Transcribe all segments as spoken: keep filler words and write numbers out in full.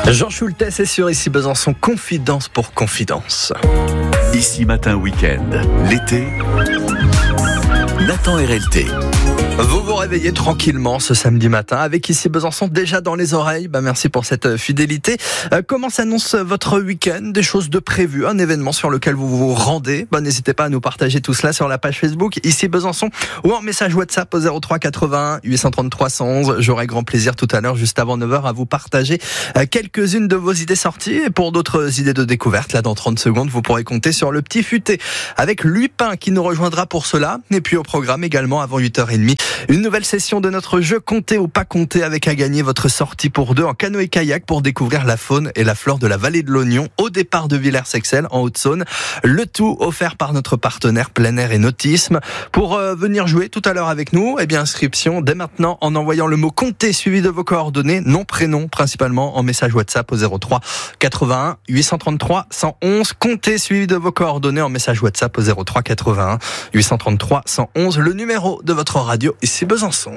Jean Schultes est sur Ici Besançon, confidence pour confidence. Ici Matin Week-end, l'été, Nathan R L T. Vous vous réveillez tranquillement ce samedi matin avec Ici Besançon déjà dans les oreilles. Bah merci pour cette fidélité. Euh, comment s'annonce votre week-end? Des choses de prévues, un événement sur lequel vous vous rendez? Bah n'hésitez pas à nous partager tout cela sur la page Facebook Ici Besançon ou en message WhatsApp au zéro trois quatre-vingt-un huit cent trente-trois cent onze. J'aurai grand plaisir tout à l'heure, juste avant neuf heures, à vous partager quelques-unes de vos idées sorties. Et pour d'autres idées de découverte, là dans trente secondes, vous pourrez compter sur le petit futé avec Lupin qui nous rejoindra pour cela. Et puis au programme également avant huit heures trente, une nouvelle session de notre jeu Compter ou pas compter, avec à gagner votre sortie pour deux en canoë-kayak pour découvrir la faune et la flore de la vallée de l'Oignon au départ de Villers-Sexel en Haute-Saône. Le tout offert par notre partenaire Plein Air et Nautisme. Pour euh, venir jouer tout à l'heure avec nous, eh bien inscription dès maintenant en envoyant le mot Compter suivi de vos coordonnées, nom, prénom principalement, en message WhatsApp au zéro trois quatre-vingt-un huit cent trente-trois cent onze. Compter suivi de vos coordonnées en message WhatsApp au zéro trois quatre-vingt-un huit cent trente-trois cent onze. Le numéro de votre radio Ici Besançon.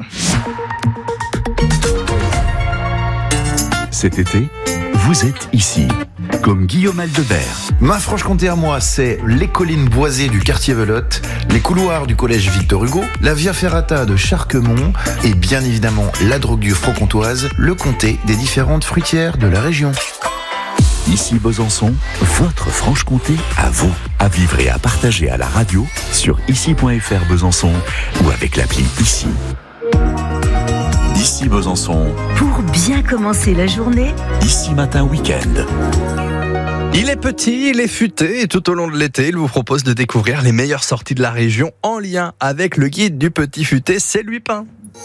Cet été, vous êtes ici, comme Guillaume Aldebert. Ma Franche-Comté à moi, c'est les collines boisées du quartier Velotte, les couloirs du collège Victor Hugo, la Via Ferrata de Charquemont et bien évidemment la drogue dure franc-comtoise, le comté des différentes fruitières de la région. Ici Besançon, votre Franche-Comté à vous, à vivre et à partager à la radio sur ici point f r Besançon ou avec l'appli Ici. Ici Besançon. Pour bien commencer la journée, Ici Matin Week-end. Il est petit, il est futé et tout au long de l'été, il vous propose de découvrir les meilleures sorties de la région en lien avec le guide du petit futé, c'est Lupin.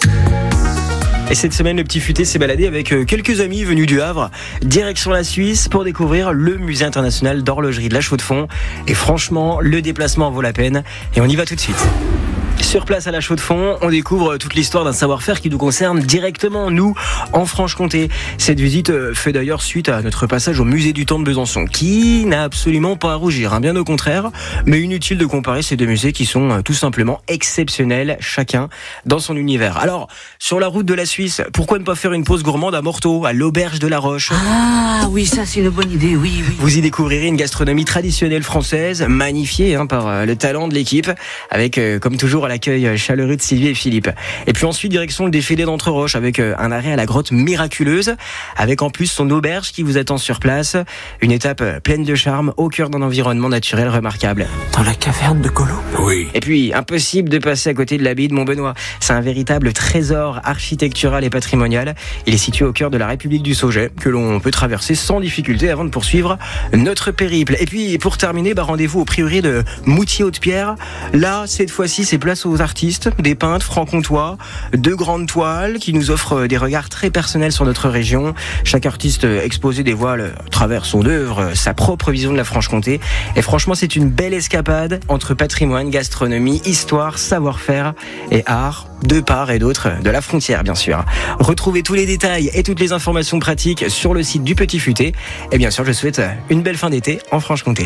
Et cette semaine, le petit futé s'est baladé avec quelques amis venus du Havre, direction la Suisse pour découvrir le musée international d'horlogerie de la Chaux-de-Fonds. Et franchement, le déplacement en vaut la peine. Et on y va tout de suite. Sur place à la Chaux-de-Fonds, on découvre toute l'histoire d'un savoir-faire qui nous concerne directement, nous, en Franche-Comté. Cette visite fait d'ailleurs suite à notre passage au musée du temps de Besançon, qui n'a absolument pas à rougir, hein, bien au contraire. Mais inutile de comparer ces deux musées qui sont tout simplement exceptionnels, chacun dans son univers. Alors, sur la route de la Suisse, pourquoi ne pas faire une pause gourmande à Morteau, à l'auberge de la Roche? Ah oui, ça c'est une bonne idée, oui, oui. Vous y découvrirez une gastronomie traditionnelle française, magnifiée hein, par le talent de l'équipe, avec, euh, comme toujours, à l'accueil chaleureux de Sylvie et Philippe. Et puis ensuite, direction le défilé d'Entre-Roches, avec un arrêt à la grotte miraculeuse, avec en plus son auberge qui vous attend sur place. Une étape pleine de charme, au cœur d'un environnement naturel remarquable. Dans la caverne de Colo? Oui. Et puis, impossible de passer à côté de l'abbaye de Montbenoît. C'est un véritable trésor architectural et patrimonial. Il est situé au cœur de la République du Sauget, que l'on peut traverser sans difficulté avant de poursuivre notre périple. Et puis, pour terminer, bah, rendez-vous au prieuré de Moutier-Haute-Pierre. Là, cette fois-ci, c'est place aux artistes, des peintres franc-comtois, de grandes toiles qui nous offrent des regards très personnels sur notre région. Chaque artiste exposé dévoile à travers son œuvre sa propre vision de la Franche-Comté. Et franchement, c'est une belle escapade entre patrimoine, gastronomie, histoire, savoir-faire et art, de part et d'autre de la frontière, bien sûr. Retrouvez tous les détails et toutes les informations pratiques sur le site du Petit Futé. Et bien sûr, je souhaite une belle fin d'été en Franche-Comté.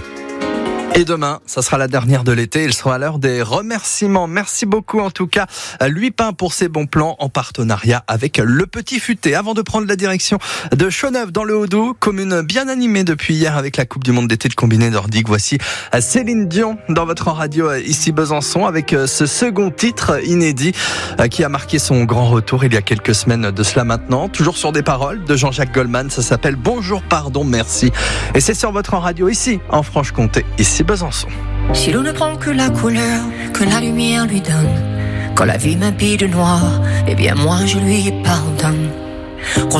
Et demain, ça sera la dernière de l'été. Il sera à l'heure des remerciements. Merci beaucoup en tout cas à Lupin pour ses bons plans en partenariat avec le Petit Futé. Avant de prendre la direction de Chauneuf dans le Haut-Doubs, commune bien animée depuis hier avec la Coupe du Monde d'été de combiné nordique. Voici Céline Dion dans votre radio Ici Besançon avec ce second titre inédit qui a marqué son grand retour il y a quelques semaines de cela maintenant. Toujours sur des paroles de Jean-Jacques Goldman. Ça s'appelle Bonjour, pardon, merci. Et c'est sur votre radio ici en Franche-Comté, Ici Besançon. Si l'on ne prend que la couleur que la lumière lui donne, quand la vie m'habille de noir, eh bien moi je lui pardonne.